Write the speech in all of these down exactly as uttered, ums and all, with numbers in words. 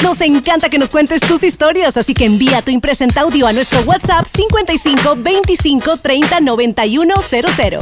Nos encanta que nos cuentes tus historias, así que envía tu impresenta audio a nuestro WhatsApp cincuenta y cinco veinticinco treinta noventa y uno cero cero.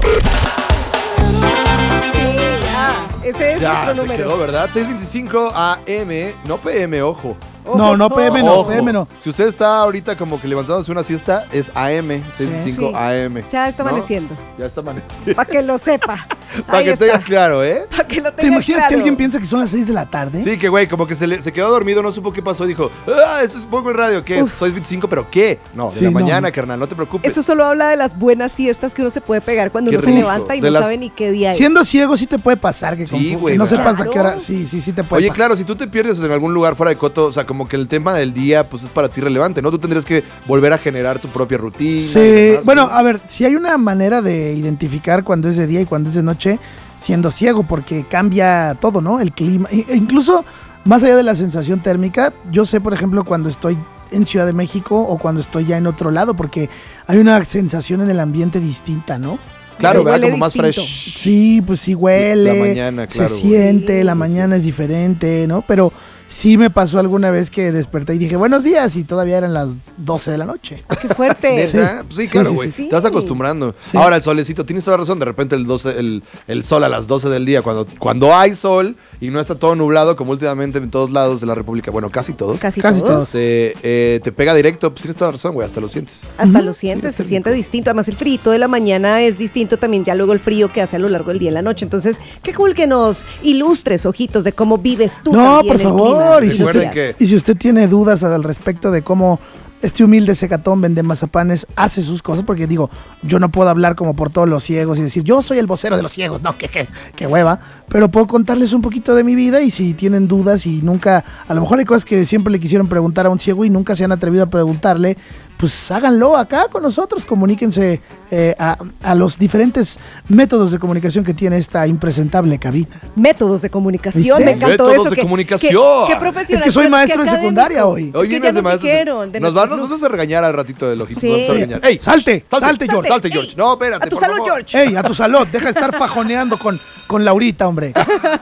Ese es ya, nuestro se número. quedó, ¿verdad? seiscientos veinticinco A M, no P M, ojo. Ojo, No, no, P M no, Ojo. P M no. Si usted está ahorita como que levantándose una siesta, es A M, seiscientos veinticinco Sí. A M. Ya está ¿no? amaneciendo. Ya está amaneciendo. Para que lo sepa. Para Ahí que está. tenga claro, ¿eh? Para que lo tenga ¿Te imaginas claro. que alguien piensa que son las seis de la tarde? Sí, que güey, como que se, le, se quedó dormido, no supo qué pasó y dijo, ah, eso es poco el radio, ¿qué es? Soy veinticinco, ¿pero qué? No, de Sí, la no. mañana, carnal, no te preocupes. Eso solo habla de las buenas siestas que uno se puede pegar cuando Qué uno rico. se levanta y De no las- sabe ni qué día es. Siendo ciego sí te puede pasar que, Sí, confu- güey, que no ¿verdad? sepas a qué hora. Claro. Sí, sí, sí te puede Oye, pasar. claro, si tú te pierdes en algún lugar fuera de coto, o sea, como que el tema del día, pues es para ti relevante, ¿no? Tú tendrías que volver a generar tu propia rutina. y Sí, demás, bueno, ¿no? a ver, si hay una manera de identificar cuando es de día y cuando es de noche, siendo ciego, porque cambia todo, ¿no? El clima. E e incluso, más allá de la sensación térmica, yo sé, por ejemplo, cuando estoy en Ciudad de México o cuando estoy ya en otro lado, porque hay una sensación en el ambiente distinta, ¿no? Claro, Huele ¿verdad? Como más distinto. fresh. Sí, pues sí huele. La mañana, claro, Se güey. siente, Sí, la sí, mañana sí. es diferente, ¿no? Pero sí me pasó alguna vez que desperté y dije, buenos días, y todavía eran las doce de la noche. Qué fuerte. ¿Neta? Sí. Pues sí, Sí, claro, sí, güey. sí. Te vas acostumbrando. Sí. Ahora, el solecito, tienes toda la razón. De repente el, doce, el, el sol a las doce del día, cuando, cuando hay sol y no está todo nublado, como últimamente en todos lados de la República, bueno, casi todos, Casi, Casi todos. todos. te, eh, te pega directo. Pues tienes toda la razón, güey. Hasta lo sientes. Hasta Ujú. lo sientes, Sí, se siente distinto. Además, el frío de la mañana es distinto también, ya luego el frío que hace a lo largo del día y en la noche. Entonces, qué cool que nos ilustres, ojitos, de cómo vives tú. No, también por el favor. clima. Y si, Recuerden usted, que- y si usted tiene dudas al respecto de cómo este humilde secatón vende mazapanes hace sus cosas, porque digo, yo no puedo hablar como por todos los ciegos y decir, yo soy el vocero de los ciegos, no, que, que, que hueva, pero puedo contarles un poquito de mi vida y si tienen dudas y nunca, a lo mejor hay cosas que siempre le quisieron preguntar a un ciego y nunca se han atrevido a preguntarle, pues háganlo acá con nosotros, comuníquense eh, a, a los diferentes métodos de comunicación que tiene esta impresentable cabina. Métodos de comunicación, ¿Viste? me encantó Métodos eso. de que- comunicación. que- qué profesional, Es que soy qué- maestro qué de secundaria académico. hoy. Es Hoy que ya vienes de nos maestros. dijeron de Nos, nuestros van- nos looks. vas a regañar al ratito del ojito. Sí. Nos vamos a regañar. ¡Ey! Salte, Salte, salte, George. Salte, Ey. George. No, espérate. A tu por salud, favor. George. Ey, a tu salud, deja de estar fajoneando con, con Laurita, hombre.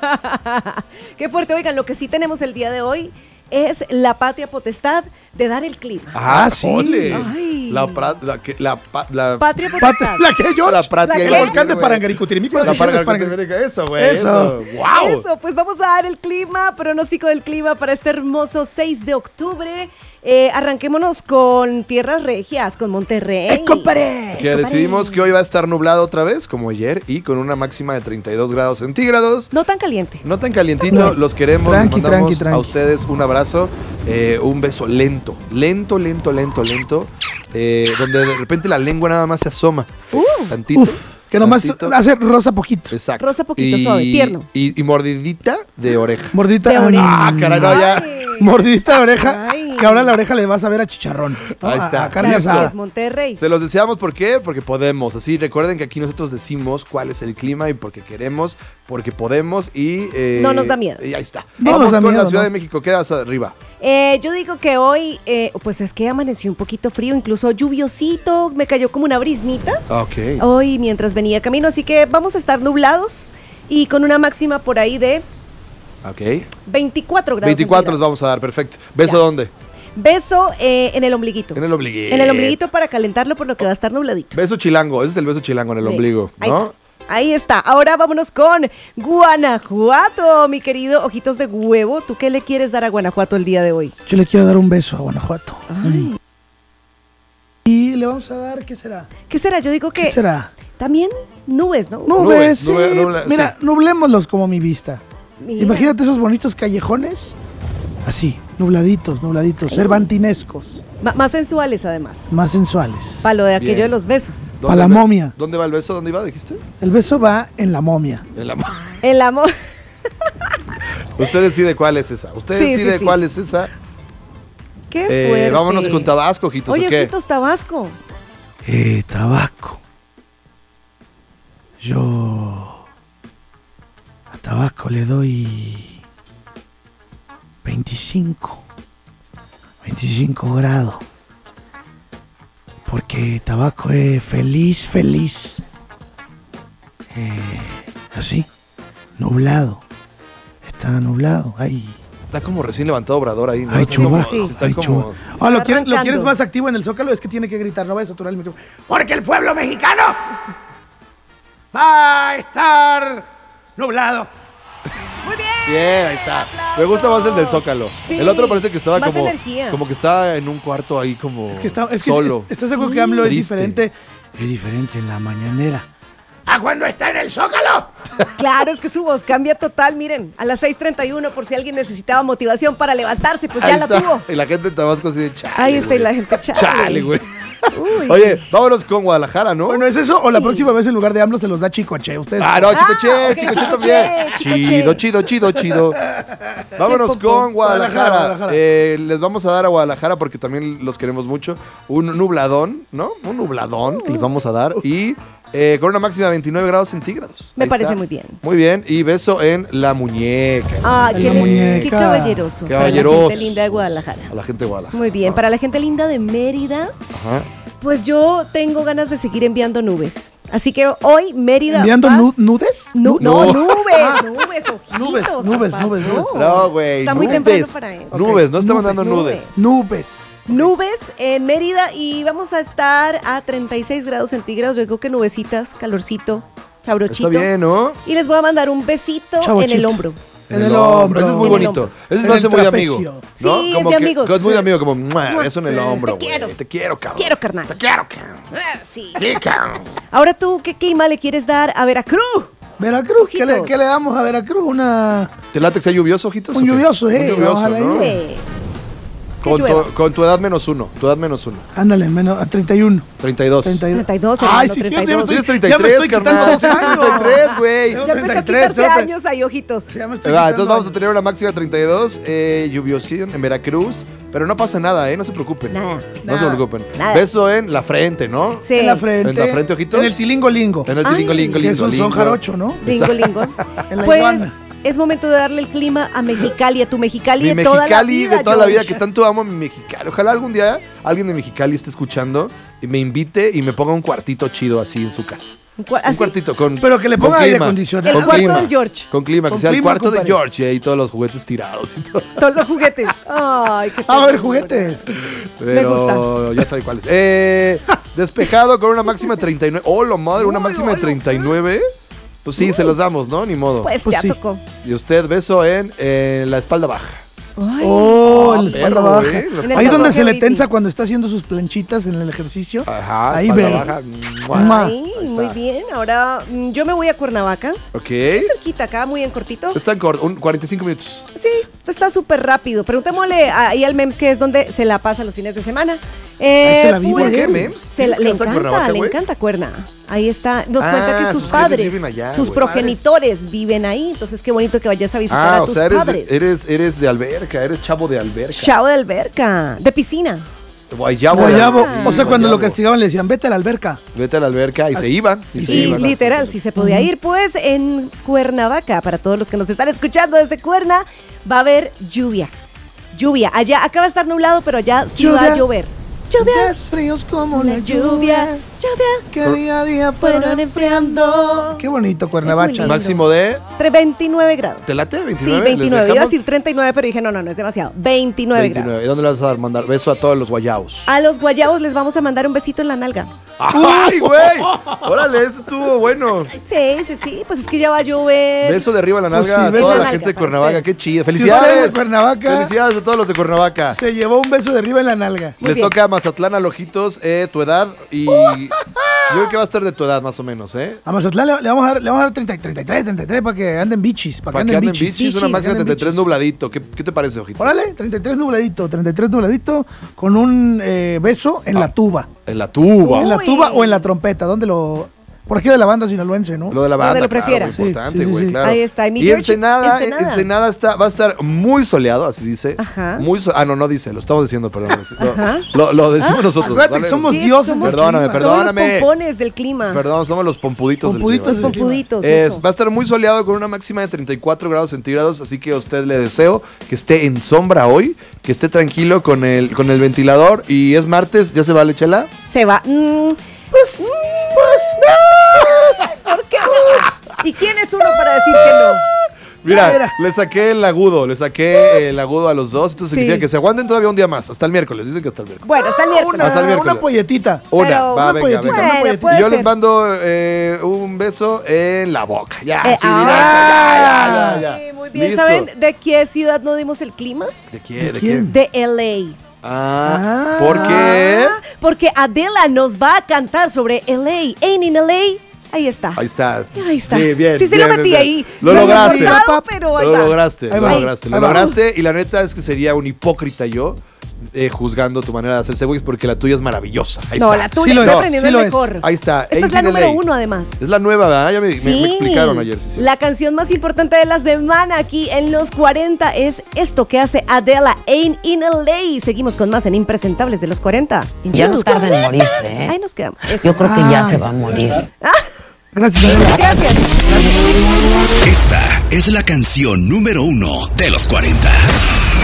Qué fuerte. Oigan, lo que sí tenemos el día de hoy es la patria potestad de dar el clima. Ah, Ah, sí. ole. Ay. La, pra- la, que- la, pa- la, Patria Pat- potestad. ¿La que, George? La pratia ¿La y qué? la- El volcán de güey. Parangaricutirimí. La ¿Cuáles son las Parangar- Parangaricutirimí, eso, güey. Eso. Eso. ¡Wow! Eso, pues vamos a dar el clima, pronóstico del clima para este hermoso seis de octubre. Eh, arranquémonos con tierras regias, con Monterrey. ¡Eh, compadre! Que decidimos que hoy va a estar nublado otra vez, como ayer, y con una máxima de treinta y dos grados centígrados. No tan caliente. No tan calientito, los queremos, Tranqui, les mandamos tranqui, tranqui. a ustedes un abrazo, eh, un beso lento, lento, lento, lento, lento, eh, donde de repente la lengua nada más se asoma, tantito. Uf, que nomás tantito. hace rosa poquito. Exacto. Rosa poquito, y, suave, tierno. Y, y mordidita de oreja. Mordidita De oreja. Ah, caray, no, ya. Ay. Mordidita de oreja, Ay. que ahora la oreja le vas a ver a chicharrón. ¿no? Ahí A- está. A, carne Listo. asada. Es Monterrey. Se los deseamos, ¿por qué? Porque podemos. Así, recuerden que aquí nosotros decimos cuál es el clima y porque queremos, porque podemos y... eh, No nos da miedo. Y ahí está. No Vamos nos da con miedo, la Ciudad ¿no? de México, quedas arriba. Eh, yo digo que hoy, eh, pues es que amaneció un poquito frío, incluso lluviosito, me cayó como una brisnita Ok. hoy mientras venía camino, así que vamos a estar nublados y con una máxima por ahí de Ok. veinticuatro grados. veinticuatro les centígrados. vamos a dar, perfecto. ¿Beso Ya. dónde? Beso eh, en el ombliguito. En el ombliguito. En el ombliguito para calentarlo por lo que va a estar nubladito. Beso chilango, ese es el beso chilango en el Sí. ombligo, Ahí ¿no? está. Ahí está. Ahora vámonos con Guanajuato, mi querido Ojitos de Huevo. ¿Tú qué le quieres dar a Guanajuato el día de hoy? Yo le quiero dar un beso a Guanajuato. Mm. Y le vamos a dar, ¿qué será? ¿Qué será? Yo digo que ¿Qué será? también nubes, ¿no? Nubes, Nubes, nube- sí. nubla- Mira, nublémoslos como mi vista. Mira. Imagínate esos bonitos callejones. Así, nubladitos, nubladitos, cervantinescos, Ma- más sensuales además. más sensuales. Para lo de aquello Bien. de los besos. ¿Dónde Pa' la va- momia. ¿Dónde va el beso? ¿Dónde iba, dijiste? El beso va en la momia. En la mo- El amor. Usted decide cuál es esa. Usted Sí, decide sí, sí. cuál es esa. Qué Eh, fuerte. vámonos con Tabasco, ojitos, Oye, ¿o qué? Ojitos Tabasco. Eh, tabaco. Yo a tabaco le doy veinticinco. veinticinco grados. Porque tabaco es feliz, feliz. Eh, así, nublado. Está nublado. Hay está como recién levantado Obrador ahí, ¿no? Ay, Está Chuba. como- Sí. está Ay, como- Chuba. Ah, ¿lo, quieres, ¿Lo arrancando. quieres más activo en el Zócalo? Es que tiene que gritar, no vayas a saturar el micrófono. Porque el pueblo mexicano va a estar nublado. Muy bien. Bien, ahí está. Me gusta más el del Zócalo. Sí, El otro parece que estaba más como, energía. como que está en un cuarto ahí como Es que está, es que solo. es- estás seguro que AMLO es Triste. diferente. Es diferente en la mañanera. ¿A cuando está en el Zócalo? Claro, es que su voz cambia total. Miren, a las seis treinta y uno, por si alguien necesitaba motivación para levantarse, pues Ahí ya la está. tuvo. Y la gente en Tabasco así de chale. Ahí está, y güey. la gente, chale. Chale, güey. Uy. Oye, vámonos con Guadalajara, ¿no? Bueno, ¿es eso? O la próxima vez en lugar de AMLO se los da Chicoche. Ustedes. Ah, no, Chico Che, Ah, ok, Chico Che Chico también. Che, Chico Chido, Che. chido, chido, chido. Vámonos Qué popó. con Guadalajara. Guadalajara, Guadalajara. Eh, les vamos a dar a Guadalajara porque también los queremos mucho. Un nubladón, ¿no? Un nubladón que les vamos a dar. Y eh, con una máxima de veintinueve grados centígrados. Me Ahí parece está. muy bien. Muy bien. Y beso en la muñeca. Ay, En qué, la muñeca. qué caballeroso. Caballeroso. Para la gente linda de Guadalajara. A la gente de Guadalajara. Muy bien. Para la gente linda de Mérida, Ajá. pues yo tengo ganas de seguir enviando nubes. Así que hoy Mérida. ¿Enviando vas- nu- nudes? Nu- No. no, nubes, nubes, ojitos. Nubes, nubes, papá, nubes, nubes. No, güey. Está muy nubes. temprano para eso. Nubes, no está Nubes, mandando nubes. nudes. Nubes. Nubes en Mérida y vamos a estar a treinta y seis grados centígrados. Yo creo que nubecitas, calorcito, chabrochito. Está bien, ¿no? Y les voy a mandar un besito Chavochito. en el hombro. En el hombro. Ese es muy En el bonito. hombro. Ese se En me hace el muy trapecio. amigo. ¿no? Sí, es como de que- amigos. Es muy Sí. amigo, como "Mua", eso en el Sí. hombro, Te güey. quiero. Te quiero, cabrón. Quiero, carnal. Te quiero, cabrón. Ah, sí. Sí, cabrón. Ahora tú, ¿qué clima le quieres dar a Veracruz? Veracruz, ¿qué le, Ojitos. qué le damos a Veracruz? Una, ¿Te late que sea lluvioso, ojitos? un o qué? lluvioso, Un eh. lluvioso, ojalá ¿no? y- Sí. Que Con llueva. tu, con tu edad menos uno. Tu edad menos uno. Ándale, menos a treinta y uno. treinta y dos. treinta y dos. treinta y dos, Ay, hermano, sí, cierto, treinta y ya me dos. Tienes estoy, treinta y ya me tres, estoy quitando carnal. dos años. treinta y tres, güey. Tengo Ya empezó a treinta y tres, quitarse tengo tre- años ahí, ojitos. Ya me estoy Va, quitando entonces vamos a años. tener una máxima de treinta y dos, eh, lluviosín en Veracruz, pero no pasa nada, ¿eh? No se preocupen. Nada. No se Nada. preocupen. Nada. Beso en la frente, ¿no? Sí. En la frente. ¿En la frente, ojitos? En el tilingo lingo. En el Ay, tilingo, lingo, Que es lingo, un son lingo. jarocho, ¿no? Lingo, lingo. En la Pues iguana. es momento de darle el clima a Mexicali, a tu Mexicali Mi de toda la Mexicali vida. de toda la vida, George. que tanto amo a mi Mexicali. Ojalá algún día alguien de Mexicali esté escuchando y me invite y me ponga un cuartito chido así en su casa. Un cua- Un así. cuartito con. Pero que le con ponga aire clima, acondicionado. con El cuarto clima, del George. Con clima, que Con sea el clima, cuarto de compadre. George y ahí todos los juguetes tirados y todo. Todos los juguetes. Ay, qué Ah, a ver, ternura. juguetes. Pero ya sabe cuáles. Eh, despejado con una máxima de treinta y nueve. Oh, la madre, una Uy, máxima de hola. treinta y nueve. Pues sí, se los damos, ¿no? Ni modo. Pues, Pues ya sí. tocó. Y usted, beso en eh, la espalda baja. Ay. Oh, en la Ah, espalda perro, baja. eh, la espalda Ahí donde baja. se le tensa cuando está haciendo sus planchitas en el ejercicio. Ajá, Ahí espalda ve. baja. Mua. Mua. Ay, Ahí muy está. bien. Ahora mm, yo me voy a Cuernavaca. Ok. Es cerquita acá, muy en cortito. Está en corto, un cuarenta y cinco minutos. Sí, esto está súper rápido. Preguntémosle ahí al Mems que es donde se la pasa los fines de semana. Eh, Ahí se la vive. pues, ¿Por qué, Mems? Se la- ¿Tienes le casa en encanta, Cuernavaca, le güey? encanta Cuerna. Ahí está. Nos Ah, cuenta que sus, sus jefes padres, viven allá, sus güey. progenitores viven ahí. Entonces, qué bonito que vayas a visitar Ah, a o tus sea, eres, padres. de- eres, eres de alberca, eres chavo de alberca. Chavo de alberca, de piscina. Guayabo. de Guayabo. alberca. O sea, cuando lo Guayabo. castigaban le decían, vete a la alberca. Vete a la alberca y se iban. Y se Sí, iban. literal, si se podía ir. Pues en Cuernavaca, para todos los que nos están escuchando desde Cuerna, va a haber lluvia. Lluvia. Allá, acá va a estar nublado, pero allá sí va a Lluvia. llover. Lluvia. Días fríos como La la lluvia. lluvia. Lluvia. Que día a día fueron Fueron enfriando. Qué bonito, Cuernavacha. lindo. Máximo de. Entre veintinueve grados. ¿Te late? Sí, ¿veintinueve? veintinueve. ¿Les Iba a dejamos? decir treinta y nueve, pero dije, no, no, no, es demasiado. veintinueve, veintinueve. ¿Y grados. dónde le vas a dar mandar beso a todos los guayabos? A los guayabos les vamos a mandar un besito en la nalga. ¡Ay, güey! Órale, este estuvo bueno. Sí, sí, sí. Pues es que ya va a llover. Beso de arriba a la nalga Pues sí, a beso toda de la nalga gente de para Cuernavaca. ustedes. ¡Qué chido! Si usted es de ¡Felicidades! Cuernavaca, ¡Felicidades a todos los de Cuernavaca! se llevó un beso de arriba en la nalga. Muy Les bien. toca a Mazatlán, a Lojitos, eh, tu edad y... Yo creo que va a estar de tu edad más o menos, ¿eh? A Mazatlán le, le vamos a dar, le vamos a dar treinta, treinta y tres, treinta y tres para que anden bichis. Para Para que que anden anden bichis. bichis, una Bichis, máxima de anden treinta y tres bichis. nubladito. ¿Qué, qué te parece, Ojitos? Órale, treinta y tres nubladito, treinta y tres nubladito con un eh, beso en la tuba. En la tuba. En la Uy. tuba o en la trompeta, ¿dónde lo...? Por aquí de la banda sinaloense, ¿no? Lo de la Donde banda, lo claro, prefiera. muy Sí, importante, sí, sí, güey, sí. claro. Ahí está. Y mi Y George, Ensenada, Ensenada. Ensenada está, va a estar muy soleado, así dice. Ajá. Muy so- ah, no, no dice, lo estamos diciendo, perdón. Ajá. Lo, lo decimos nosotros. Acuérdate que Dale. somos Sí, dioses somos- del Perdóname, clima. perdóname. Somos los pompones del clima. Perdón, somos los pompuditos, Pompuditos del del clima. Pompuditos, Es- eso. va a estar muy soleado con una máxima de treinta y cuatro grados centígrados, así que a usted le deseo que esté en sombra hoy, que esté tranquilo con el, con el ventilador. Y es martes, ¿ya se vale, Chela? Se va. Mm, Pues, pues, ¿Por qué no? ¿Y quién es uno para decir que no? Mira, Era. le saqué el agudo, le saqué el agudo a los dos. Entonces Sí. significa que se aguanten todavía un día más, hasta el miércoles. Dicen que hasta el miércoles. Bueno, hasta el miércoles. Una, Hasta el miércoles. una polletita. Una, Pero- va, una venga, polletita, venga. una Bueno, polletita. puede Y yo les ser. mando eh, un beso en la boca. Ya, Eh, así ah, directo. Ya, ya, ya, Sí, ya. muy bien. Listo. ¿Saben de qué ciudad no dimos el clima? ¿De quién? ¿De ¿De quién? quién? De L A. Ah, Ah. ¿por qué? Ah, porque Adela nos va a cantar sobre L A. Ain't in L A. Ahí está. Ahí está. Ahí está. Sí, bien. Sí, sí bien, lo metí bien, ahí. bien. Lo No había lograste. forzado, pero ahí Lo va. lograste, Ahí lo va. lograste, lo Ahí va. lograste. Y la neta es que sería un hipócrita yo eh, juzgando tu manera de hacer Segways porque la tuya es maravillosa. Ahí No, está. la tuya Sí lo está es, aprendiendo sí el lo es. mejor. Ahí está. Esta es la eighteen número L A. uno, además. Es la nueva, ¿verdad? Ya me, me- me Sí. explicaron ayer. Sí, sí. La canción más importante de la semana aquí en los cuarenta es esto que hace Adela, Ain't in L A. Seguimos con más en Impresentables de los cuarenta. Ya no tarda en morirse, ¿eh? Ahí nos quedamos. Eso. Yo creo que ya Ah. se va a morir. Gracias, Adela. Gracias. Esta es la canción número uno de los cuarenta.